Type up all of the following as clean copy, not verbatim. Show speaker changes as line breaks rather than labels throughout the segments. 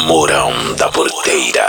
Mourão da Porteira.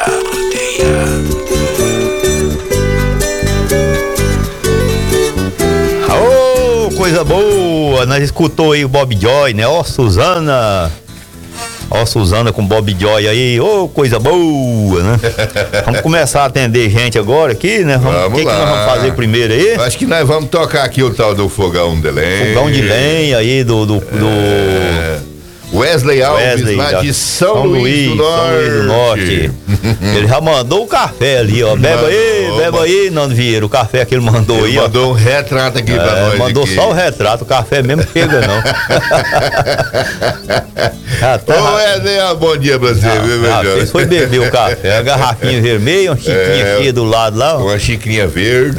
Ô, coisa boa, nós escutou aí o Bob Joy, né? Ó, Suzana com Bob Joy aí, ô, coisa boa, né? Vamos começar a atender gente agora aqui, né? O que nós vamos fazer primeiro aí?
Acho que nós vamos tocar aqui o tal do fogão de lenha.
Fogão de lenha aí do
Wesley Alves, lá de São Luís do Norte.
Ele já mandou o café ali, ó. Beba aí, Nando Vieira, o café que ele mandou aí, ó.
Mandou um retrato aqui pra nós.
Mandou
aqui.
Só o retrato, o café mesmo chega não.
Ô Wesley, bom dia pra você, viu, meu jovem?
Ele foi beber o café, a garrafinha vermelha, uma xicrinha cheia do lado lá, ó.
Uma xicrinha verde.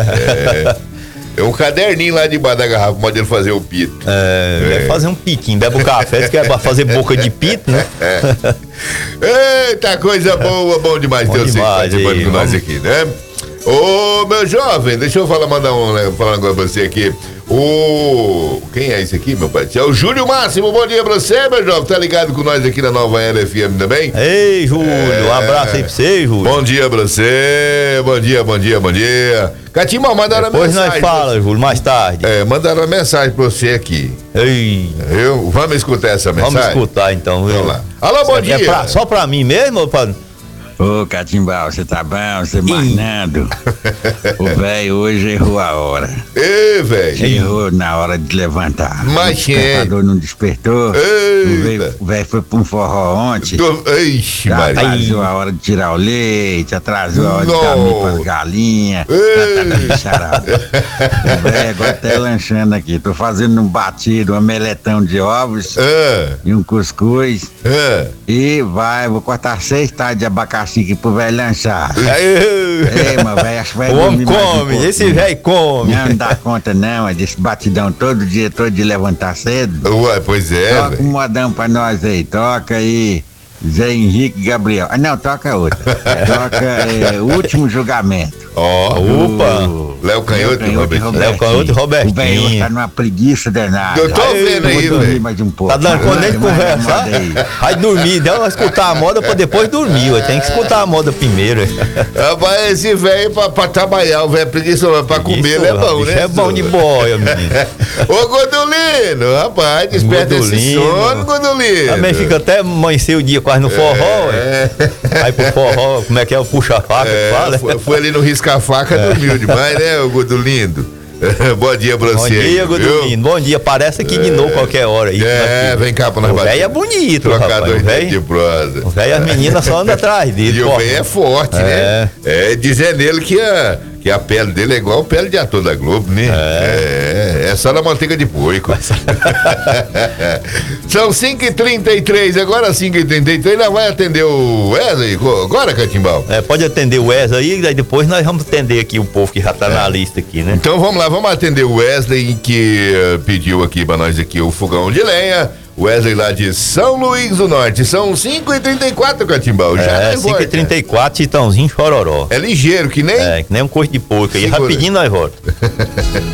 É um caderninho lá debaixo da garrafa, pode ele fazer o pito.
Vai fazer um piquinho, bebe o café, diz que é pra fazer boca de pito, né?
Eita, coisa boa, bom demais ter você participando com nós aqui, né? Ô, meu jovem, deixa eu falar um negócio pra você aqui. Quem é esse aqui, meu pai? É o Júlio Máximo, bom dia pra você, meu jovem. Tá ligado com nós aqui na Nova Era FM também?
Ei, Júlio, um abraço aí pra você, Júlio.
Bom dia pra você, bom dia. Catimbão, mandaram uma mensagem.
Depois nós fala, Júlio, mais tarde.
Mandaram uma mensagem pra você aqui.
Ei.
Vamos escutar essa mensagem?
Vamos escutar então, viu?
Vamos lá. Alô, bom dia.
Só pra mim mesmo ou pra...
Ô, Catimbau, você tá bom? Você marnando? O velho hoje errou a hora.
Ê, velho.
Errou na hora de levantar.
Mas
o despertador não despertou. O velho foi pra um forró ontem.
Ixi, Maria.
Atrasou a hora de tirar o leite, atrasou a hora de dar milho pras galinhas. O velho agora tá lanchando aqui. Tô fazendo um batido, um omeletão de ovos e um cuscuz. E vou cortar 6 talhas de abacaxi aqui pro velho lanchar. Mas velho, acho que vai dormir mais um pouco.
Esse velho come.
Não dá conta não, é desse batidão todo dia de levantar cedo.
Ué, pois é.
Toca um modão pra nós aí, toca aí Zé Henrique Gabriel. Não, toca outra. Toca O Último Julgamento.
Opa! Léo Canhoto e Robertinho.
Léo Canhoto e Robertinho.
O velho tá numa preguiça danada.
Eu tô vendo aí, velho.
Mais um pouco.
Tá dando conta nem de conversar? Vai dormir, deu escutar a moda pra depois dormir. Tem que escutar a moda primeiro.
Rapaz, esse velho pra trabalhar, o velho preguiçoso, pra comer ele é bom, né?
É bom de boia, menino.
Ô, Godolino, rapaz, desperta esse sono, Godolino.
Também fica até amanhecer o dia quase no forró, Vai pro forró, como é que é o puxa-faca que fala?
Foi ali no risca-faca, dormiu demais, né, o Godolindo? Bom dia pra você.
Bom dia, Godolino. Bom dia, aparece aqui de novo qualquer hora aí.
Vem cá pra nós bater.
O velho é bonito,
Trocador de prosa.
O velho, as meninas só andam atrás dele.
E o velho é forte, né? Dizendo ele que a pele dele é igual a pele de ator da Globo, né? É só na manteiga de porco. São 5h33, agora 5h33, nós vai atender o Wesley agora, Catimbau?
Pode atender o Wesley aí, daí depois nós vamos atender aqui o povo que já tá na lista aqui, né?
Então vamos lá, vamos atender o Wesley que pediu aqui pra nós aqui o fogão de lenha. Wesley lá de São Luís do Norte. São 5h34, Catimbau. Já
5h34, Titãozinho Chororó.
É ligeiro, que nem...
Que nem um coice de porco. E rapidinho nós voltamos.